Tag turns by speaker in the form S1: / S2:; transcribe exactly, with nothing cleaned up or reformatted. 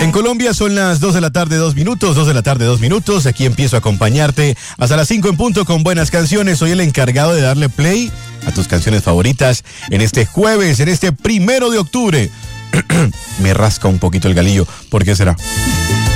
S1: En Colombia son las dos de la tarde, dos minutos, dos de la tarde, dos minutos. Aquí empiezo a acompañarte hasta las cinco en punto con buenas canciones. Soy el encargado de darle play a tus canciones favoritas en este jueves, en este primero de octubre. Me rasca un poquito el galillo. ¿Por qué será?